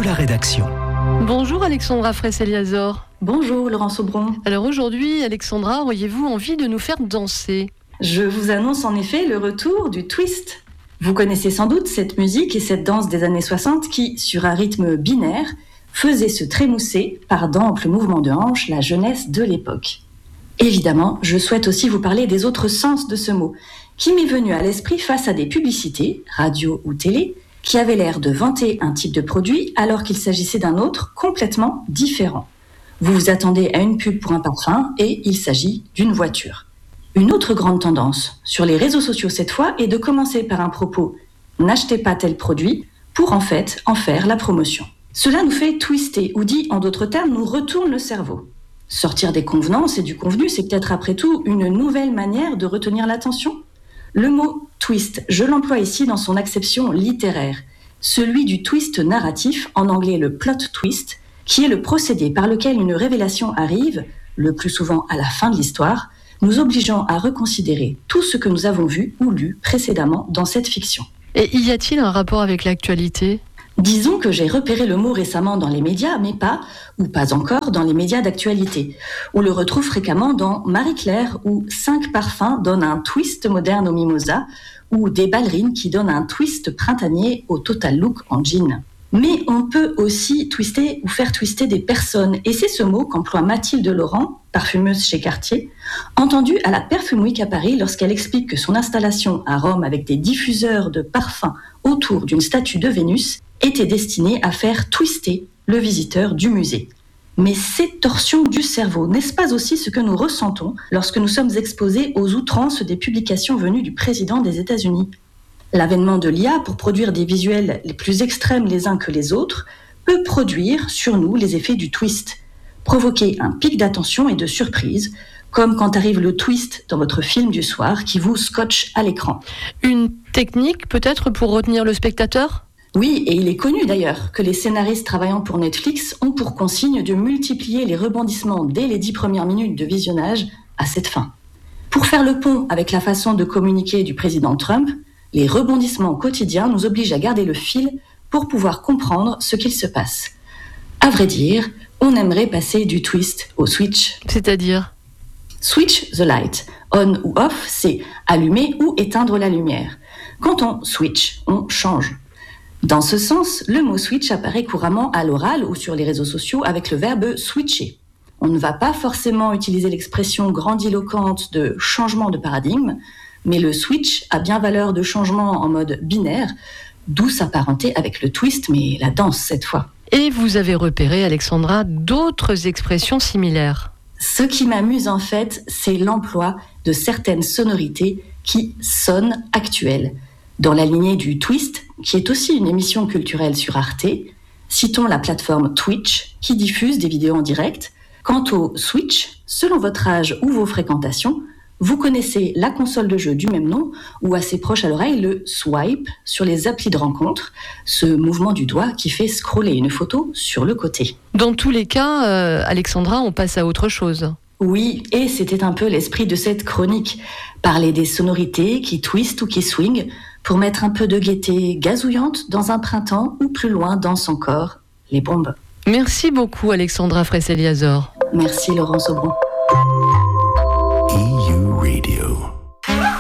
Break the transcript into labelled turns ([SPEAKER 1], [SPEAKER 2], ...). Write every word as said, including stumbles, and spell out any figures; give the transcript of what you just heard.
[SPEAKER 1] la rédaction.
[SPEAKER 2] Bonjour Alexandra Fraisse-Eliazor.
[SPEAKER 3] Bonjour Laurent Sobron.
[SPEAKER 2] Alors aujourd'hui, Alexandra, auriez-vous envie de nous faire danser ?
[SPEAKER 3] Je vous annonce en effet le retour du twist. Vous connaissez sans doute cette musique et cette danse des années soixante qui, sur un rythme binaire, faisait se trémousser par d'amples mouvements de hanches la jeunesse de l'époque. Évidemment, je souhaite aussi vous parler des autres sens de ce mot, qui m'est venu à l'esprit face à des publicités, radio ou télé, qui avaient l'air de vanter un type de produit alors qu'il s'agissait d'un autre complètement différent. Vous vous attendez à une pub pour un parfum et il s'agit d'une voiture. Une autre grande tendance, sur les réseaux sociaux cette fois, est de commencer par un propos « n'achetez pas tel produit » pour en fait en faire la promotion. Cela nous fait twister, ou dit en d'autres termes, nous retourne le cerveau. Sortir des convenances et du convenu, c'est peut-être après tout une nouvelle manière de retenir l'attention. Le mot « twist », je l'emploie ici dans son acception littéraire, celui du twist narratif, en anglais le plot twist, qui est le procédé par lequel une révélation arrive, le plus souvent à la fin de l'histoire, nous obligeant à reconsidérer tout ce que nous avons vu ou lu précédemment dans cette fiction.
[SPEAKER 2] Et y a-t-il un rapport avec l'actualité ?
[SPEAKER 3] Disons que j'ai repéré le mot récemment dans les médias, mais pas, ou pas encore, dans les médias d'actualité. On le retrouve fréquemment dans Marie-Claire, où cinq parfums donnent un twist moderne au mimosa, ou des ballerines qui donnent un twist printanier au total look en jean. Mais on peut aussi twister ou faire twister des personnes, et c'est ce mot qu'emploie Mathilde Laurent, parfumeuse chez Cartier, entendue à la Perfume Week à Paris lorsqu'elle explique que son installation à Rome avec des diffuseurs de parfums autour d'une statue de Vénus était destinée à faire twister le visiteur du musée. Mais ces torsions du cerveau, n'est-ce pas aussi ce que nous ressentons lorsque nous sommes exposés aux outrances des publications venues du président des États-Unis ? L'avènement de l'I A pour produire des visuels les plus extrêmes les uns que les autres peut produire sur nous les effets du twist, provoquer un pic d'attention et de surprise, comme quand arrive le twist dans votre film du soir qui vous scotche à l'écran.
[SPEAKER 2] Une technique peut-être pour retenir le spectateur ?
[SPEAKER 3] Oui, et il est connu d'ailleurs que les scénaristes travaillant pour Netflix ont pour consigne de multiplier les rebondissements dès les dix premières minutes de visionnage à cette fin. Pour faire le pont avec la façon de communiquer du président Trump, les rebondissements quotidiens nous obligent à garder le fil pour pouvoir comprendre ce qu'il se passe. À vrai dire, on aimerait passer du twist au switch.
[SPEAKER 2] C'est-à-dire ?
[SPEAKER 3] Switch the light. On ou off, c'est allumer ou éteindre la lumière. Quand on switch, on change. Dans ce sens, le mot switch apparaît couramment à l'oral ou sur les réseaux sociaux avec le verbe switcher. On ne va pas forcément utiliser l'expression grandiloquente de changement de paradigme, mais le switch a bien valeur de changement en mode binaire, d'où sa parenté avec le twist, mais la danse cette fois.
[SPEAKER 2] Et vous avez repéré, Alexandra, d'autres expressions similaires.
[SPEAKER 3] Ce qui m'amuse en fait, c'est l'emploi de certaines sonorités qui sonnent actuelles. Dans la lignée du Twist, qui est aussi une émission culturelle sur Arte, citons la plateforme Twitch, qui diffuse des vidéos en direct. Quant au Switch, selon votre âge ou vos fréquentations, vous connaissez la console de jeu du même nom, ou assez proche à l'oreille, le swipe sur les applis de rencontre, ce mouvement du doigt qui fait scroller une photo sur le côté.
[SPEAKER 2] Dans tous les cas, euh, Alexandra, on passe à autre chose.
[SPEAKER 3] Oui, et c'était un peu l'esprit de cette chronique. Parler des sonorités qui twistent ou qui swingent, pour mettre un peu de gaieté gazouillante dans un printemps ou plus loin dans son corps, les bombes.
[SPEAKER 2] Merci beaucoup Alexandra Fraisse-Eliazor.
[SPEAKER 3] Merci Laurent Sobron.